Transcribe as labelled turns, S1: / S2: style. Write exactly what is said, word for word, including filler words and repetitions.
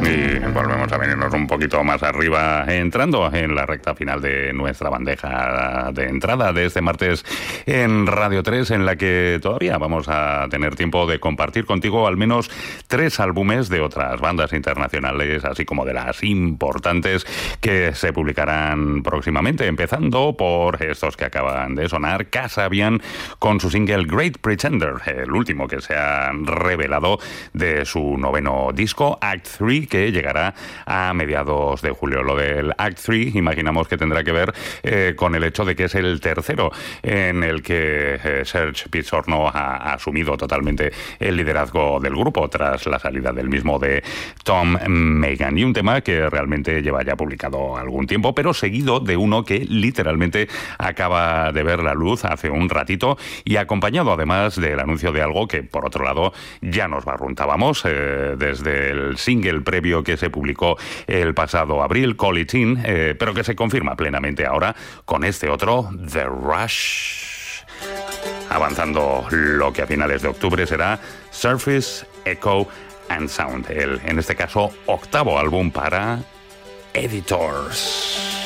S1: Y volvemos a venirnos un poquito más arriba, entrando en la recta final de nuestra bandeja de entrada de este martes en Radio tres, en la que todavía vamos a tener tiempo de compartir contigo al menos tres álbumes de otras bandas internacionales, así como de las importantes que se publicarán próximamente, empezando por estos que acaban de sonar, Kasabian, con su single Great Pretender, el último que se ha revelado de su noveno disco, Act tres, que llegará a mediados de julio. Lo del Act tres imaginamos que tendrá que ver eh, con el hecho de que es el tercero en el que eh, Serge Pizzorno ha, ha asumido totalmente el liderazgo del grupo tras la salida del mismo de Tom Megan, y un tema que realmente lleva ya publicado algún tiempo, pero seguido de uno que literalmente acaba de ver la luz hace un ratito y acompañado además del anuncio de algo que por otro lado ya nos barruntábamos eh, desde el single previo que se publicó el pasado abril, Call It In, eh, pero que se confirma plenamente ahora con este otro, The Rush, avanzando lo que a finales de octubre será Surface, Echo and Sound, el, en este caso, octavo álbum para Editors.